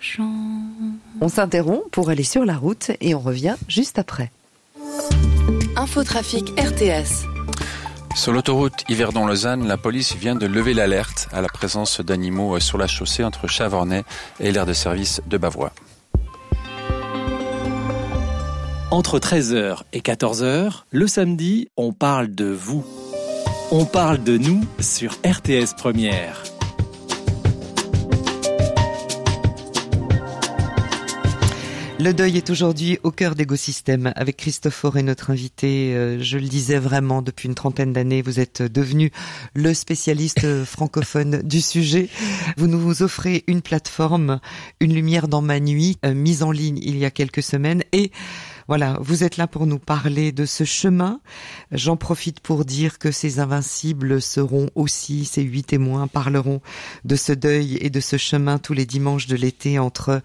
On s'interrompt pour aller sur la route et on revient juste après. Infotrafic RTS. Sur l'autoroute Yverdon-Lausanne, la police vient de lever l'alerte à la présence d'animaux sur la chaussée entre Chavornay et l'aire de service de Bavois. Entre 13h et 14h, le samedi, on parle de vous. On parle de nous sur RTS Première. Le deuil est aujourd'hui au cœur d'Écosystème. Avec Christophe Fauré, notre invité, je le disais vraiment, depuis une trentaine d'années, vous êtes devenu le spécialiste francophone du sujet. Vous nous offrez une plateforme, Une lumière dans ma nuit, mise en ligne il y a quelques semaines. Et voilà, vous êtes là pour nous parler de ce chemin. J'en profite pour dire que ces invincibles seront aussi, ces 8 témoins parleront de ce deuil et de ce chemin tous les dimanches de l'été entre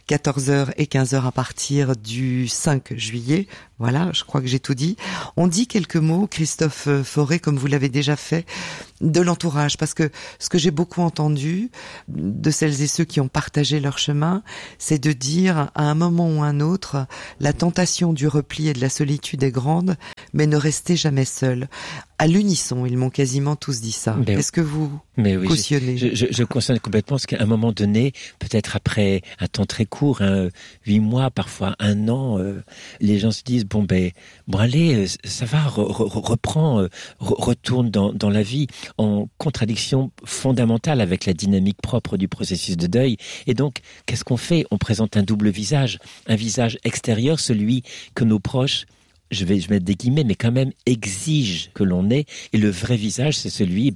14h et 15h à partir du 5 juillet. Voilà, je crois que j'ai tout dit. On dit quelques mots, Christophe Fauré, comme vous l'avez déjà fait, de l'entourage, parce que ce que j'ai beaucoup entendu de celles et ceux qui ont partagé leur chemin, c'est de dire à un moment ou un autre, la tentation du repli et de la solitude est grande, mais ne restez jamais seul. À l'unisson, ils m'ont quasiment tous dit ça. Est-ce que vous cautionnez ? Je cautionne complètement, parce qu'à un moment donné, peut-être après un temps très court, 8 mois, parfois 1 an, les gens se disent, bon allez, ça va, reprends, retourne dans la vie, en contradiction fondamentale avec la dynamique propre du processus de deuil. Et donc, qu'est-ce qu'on fait ? On présente un double visage, un visage extérieur, celui que nos proches, je vais mettre des guillemets, mais quand même exige que l'on ait. Et le vrai visage, c'est celui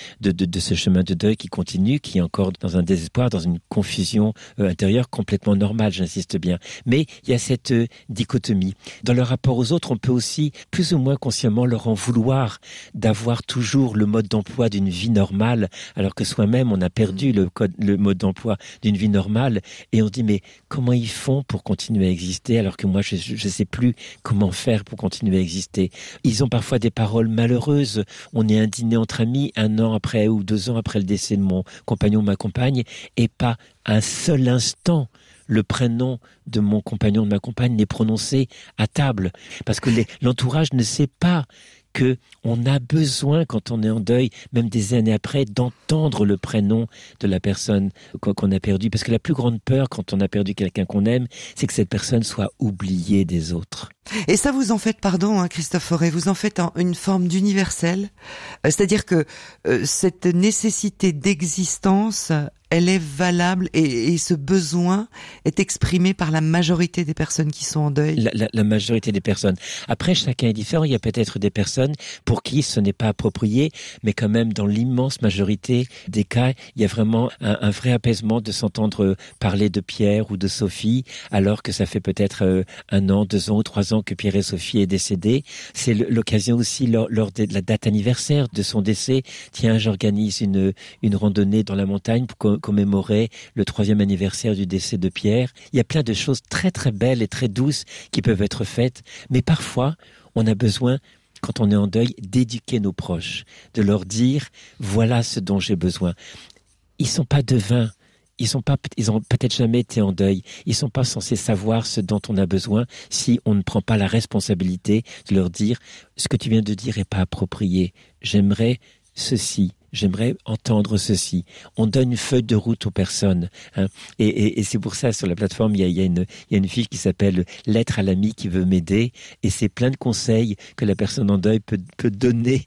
de ce chemin de deuil qui continue, qui est encore dans un désespoir, dans une confusion intérieure complètement normale, j'insiste bien. Mais il y a cette dichotomie. Dans le rapport aux autres, on peut aussi plus ou moins consciemment leur en vouloir d'avoir toujours le mode d'emploi d'une vie normale, alors que soi-même, on a perdu le mode d'emploi d'une vie normale. Et on se dit, mais comment ils font pour continuer à exister, alors que moi, je sais plus comment faire pour continuer à exister. Ils ont parfois des paroles malheureuses. On est à un dîner entre amis 1 an après ou 2 ans après le décès de mon compagnon ou ma compagne, et pas un seul instant le prénom de mon compagnon ou de ma compagne n'est prononcé à table. Parce que l'entourage ne sait pas que on a besoin, quand on est en deuil, même des années après, d'entendre le prénom de la personne qu'on a perdue. Parce que la plus grande peur, quand on a perdu quelqu'un qu'on aime, c'est que cette personne soit oubliée des autres. Et ça, vous en faites, pardon, Christophe Fauré, vous en faites une forme d'universel. C'est-à-dire que cette nécessité d'existence, elle est valable et ce besoin est exprimé par la majorité des personnes qui sont en deuil. La majorité des personnes. Après, chacun est différent. Il y a peut-être des personnes pour qui ce n'est pas approprié, mais quand même, dans l'immense majorité des cas, il y a vraiment un vrai apaisement de s'entendre parler de Pierre ou de Sophie, alors que ça fait peut-être 1 an, 2 ans ou 3 ans que Pierre et Sophie est décédé. C'est l'occasion aussi, lors de la date anniversaire de son décès. Tiens, j'organise une randonnée dans la montagne pour commémorer le 3e anniversaire du décès de Pierre. Il y a plein de choses très très belles et très douces qui peuvent être faites, mais parfois on a besoin, quand on est en deuil, d'éduquer nos proches, de leur dire voilà ce dont j'ai besoin. Ils sont pas devins. Ils ont peut-être jamais été en deuil. Ils sont pas censés savoir ce dont on a besoin si on ne prend pas la responsabilité de leur dire ce que tu viens de dire est pas approprié. J'aimerais ceci. J'aimerais entendre ceci. On donne une feuille de route aux personnes, hein. Et c'est pour ça, sur la plateforme, il y a une fiche qui s'appelle « Lettre à l'ami qui veut m'aider », et c'est plein de conseils que la personne en deuil peut donner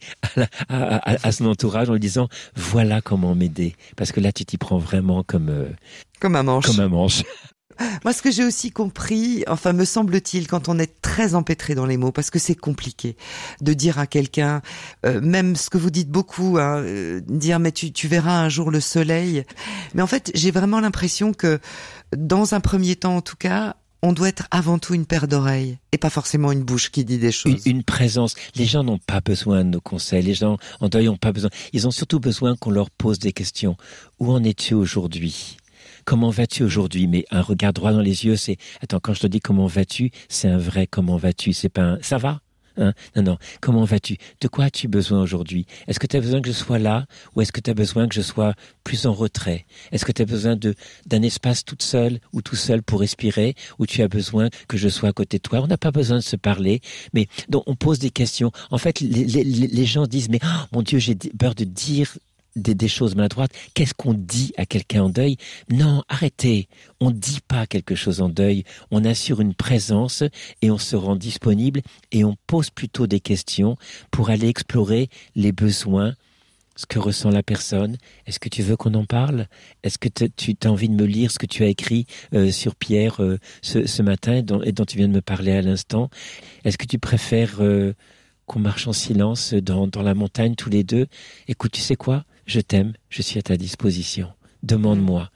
à son entourage en lui disant « Voilà comment m'aider ». Parce que là, tu t'y prends vraiment comme un manche. Moi, ce que j'ai aussi compris, enfin, me semble-t-il, quand on est très empêtré dans les mots, parce que c'est compliqué de dire à quelqu'un, même ce que vous dites beaucoup, hein, dire mais tu verras un jour le soleil. Mais en fait, j'ai vraiment l'impression que, dans un premier temps, en tout cas, on doit être avant tout une paire d'oreilles et pas forcément une bouche qui dit des choses. Une présence. Les gens n'ont pas besoin de nos conseils. Les gens en deuil n'ont pas besoin. Ils ont surtout besoin qu'on leur pose des questions. Où en es-tu aujourd'hui ? Comment vas-tu aujourd'hui ? Mais un regard droit dans les yeux, c'est... Attends, quand je te dis comment vas-tu, c'est un vrai comment vas-tu. C'est pas un... Ça va ? Hein? Non. Comment vas-tu? De quoi as-tu besoin aujourd'hui? Est-ce que tu as besoin que je sois là ou est-ce que tu as besoin que je sois plus en retrait? Est-ce que tu as besoin d'un espace toute seule ou tout seul pour respirer ou tu as besoin que je sois à côté de toi? On n'a pas besoin de se parler, mais donc on pose des questions. En fait, les gens disent mais oh, mon Dieu, j'ai peur de dire des choses maladroites. Qu'est-ce qu'on dit à quelqu'un en deuil? Non, arrêtez. On dit pas quelque chose en deuil. On assure une présence et on se rend disponible et on pose plutôt des questions pour aller explorer les besoins, ce que ressent la personne. Est-ce que tu veux qu'on en parle? Est-ce que tu as envie de me lire ce que tu as écrit sur Pierre ce matin et dont tu viens de me parler à l'instant? Est-ce que tu préfères qu'on marche en silence dans la montagne tous les deux? Écoute, tu sais quoi? Je t'aime, je suis à ta disposition. Demande-moi,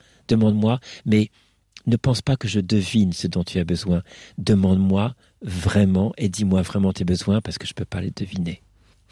mais ne pense pas que je devine ce dont tu as besoin. Demande-moi vraiment et dis-moi vraiment tes besoins parce que je peux pas les deviner.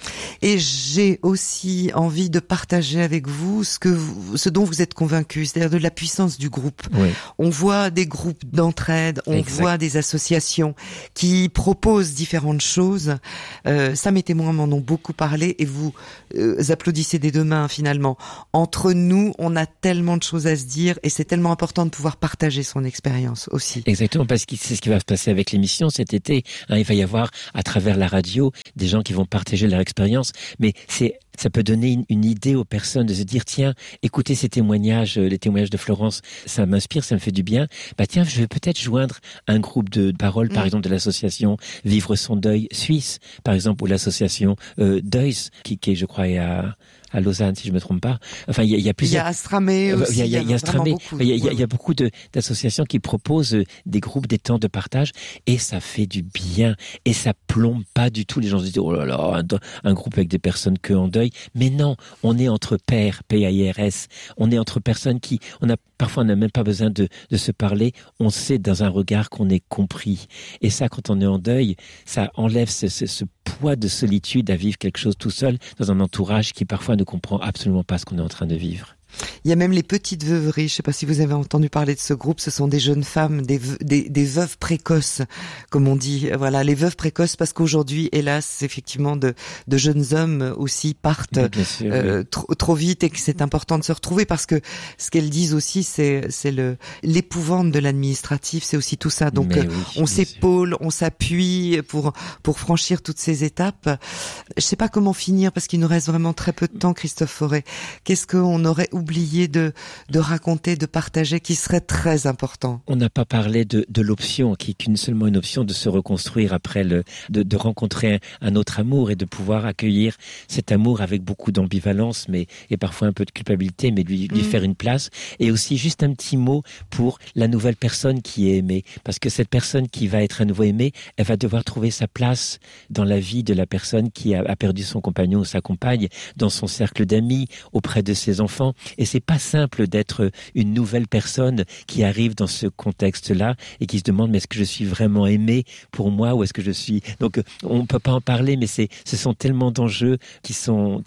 Et j'ai aussi envie de partager avec vous ce dont vous êtes convaincu, c'est-à-dire de la puissance du groupe. Oui. On voit des groupes d'entraide, on voit des associations qui proposent différentes choses. Ça, mes témoins m'en ont beaucoup parlé et vous applaudissez des deux mains finalement. Entre nous, on a tellement de choses à se dire et c'est tellement important de pouvoir partager son expérience aussi. Exactement, parce que c'est ce qui va se passer avec l'émission cet été. Il va y avoir à travers la radio des gens qui vont partager leur expérience, mais ça peut donner une idée aux personnes de se dire tiens, écoutez ces témoignages, les témoignages de Florence, ça m'inspire, ça me fait du bien. Bah tiens, je vais peut-être joindre un groupe de paroles, par exemple de l'association Vivre son deuil suisse, par exemple, ou l'association Deuils, qui je crois est à Lausanne, si je me trompe pas. Enfin, il y a plusieurs. Il y a Astramé aussi. Il y a Astramé. Il y a beaucoup d'associations qui proposent des groupes, des temps de partage, et ça fait du bien. Et ça plombe pas du tout. Les gens se disent, oh là là, un groupe avec des personnes que en deuil. Mais non, on est entre pairs, P-A-I-R-S. On est entre personnes parfois on n'a même pas besoin de se parler. On sait dans un regard qu'on est compris. Et ça, quand on est en deuil, ça enlève ce poids de solitude à vivre quelque chose tout seul dans un entourage qui parfois ne comprend absolument pas ce qu'on est en train de vivre. Il y a même les petites veuveries. Je ne sais pas si vous avez entendu parler de ce groupe. Ce sont des jeunes femmes, des veuves précoces, comme on dit. Voilà, les veuves précoces, parce qu'aujourd'hui, hélas, effectivement, de jeunes hommes aussi partent trop vite et que c'est important de se retrouver parce que ce qu'elles disent aussi, c'est l'épouvante de l'administratif. C'est aussi tout ça. Donc, on s'épaule, on s'appuie pour franchir toutes ces étapes. Je ne sais pas comment finir parce qu'il nous reste vraiment très peu de temps, Christophe Fauré. Qu'est-ce qu'on aurait oublié de raconter, de partager, qui serait très important? On n'a pas parlé de l'option, qui est qu'une seulement une option de se reconstruire après de rencontrer un autre amour et de pouvoir accueillir cet amour avec beaucoup d'ambivalence, et parfois un peu de culpabilité, mais lui faire une place. Et aussi juste un petit mot pour la nouvelle personne qui est aimée, parce que cette personne qui va être à nouveau aimée, elle va devoir trouver sa place dans la vie de la personne qui a perdu son compagnon ou sa compagne, dans son cercle d'amis, auprès de ses enfants. Et c'est pas simple d'être une nouvelle personne qui arrive dans ce contexte-là et qui se demande mais est-ce que je suis vraiment aimé pour moi ou est-ce que je suis... Donc on peut pas en parler, mais ce sont tellement d'enjeux qui sont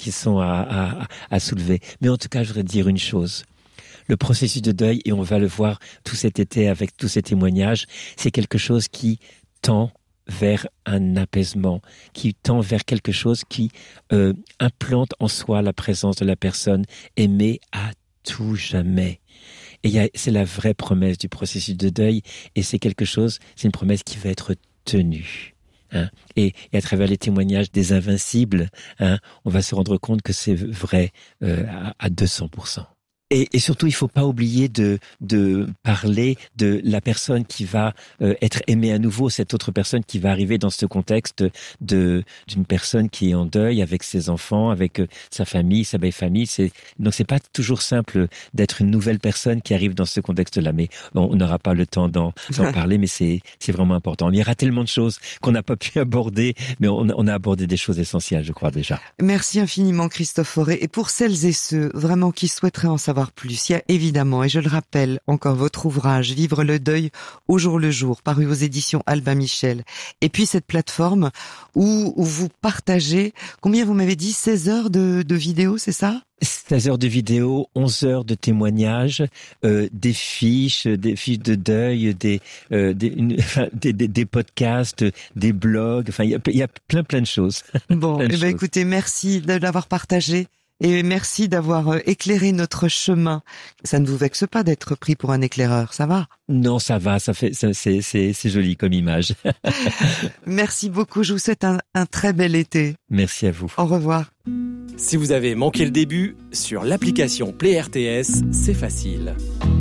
à soulever. Mais en tout cas, je voudrais dire une chose. Le processus de deuil, et on va le voir tout cet été avec tous ces témoignages, c'est quelque chose qui tend vers un apaisement, qui tend vers quelque chose qui implante en soi la présence de la personne aimée à tout jamais. Et c'est la vraie promesse du processus de deuil, et c'est une promesse qui va être tenue. Et à travers les témoignages des invincibles, on va se rendre compte que c'est vrai à 200%. Et surtout, il faut pas oublier de parler de la personne qui va être aimée à nouveau, cette autre personne qui va arriver dans ce contexte d'une personne qui est en deuil avec ses enfants, avec sa famille, sa belle famille. Donc c'est pas toujours simple d'être une nouvelle personne qui arrive dans ce contexte-là. Mais on n'aura pas le temps d'en parler, mais c'est vraiment important. Il y aura tellement de choses qu'on n'a pas pu aborder, mais on a abordé des choses essentielles, je crois déjà. Merci infiniment, Christophe Fauré. Et pour celles et ceux vraiment qui souhaiteraient en savoir savoir plus, il y a évidemment, et je le rappelle encore, votre ouvrage « Vivre le deuil au jour le jour », paru aux éditions Albin Michel. Et puis cette plateforme où vous partagez, combien vous m'avez dit, 16 heures de vidéos, c'est ça ? 16 heures de vidéos, 11 heures de témoignages, des fiches de deuil, des podcasts, des blogs. Enfin, il y a plein de choses. Bon, écoutez, merci de l'avoir partagé et merci d'avoir éclairé notre chemin. Ça ne vous vexe pas d'être pris pour un éclaireur, ça va ? Non, ça va, c'est joli comme image. Merci beaucoup, je vous souhaite un très bel été. Merci à vous. Au revoir. Si vous avez manqué le début, sur l'application Play RTS, c'est facile.